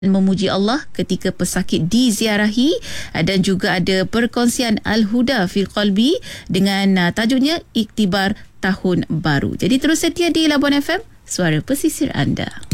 memuji Allah ketika pesakit diziarahi, dan juga ada perkongsian Al-Huda fil Qalbi dengan tajuknya Iktibar Tahun Baru. Jadi terus setia di Labuan FM, suara pesisir anda.